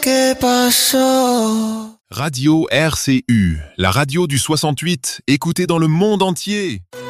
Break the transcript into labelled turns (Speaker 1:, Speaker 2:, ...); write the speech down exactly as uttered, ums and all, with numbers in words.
Speaker 1: ¿Qué pasó?
Speaker 2: Radio R C U, la radio du soixante-huit, écoutée dans le monde entier.